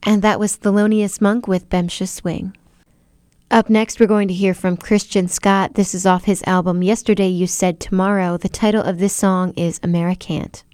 And that was Thelonious Monk with Bemsha Swing. Up next, we're going to hear from Christian Scott. This is off his album Yesterday You Said Tomorrow. The title of this song is Americant.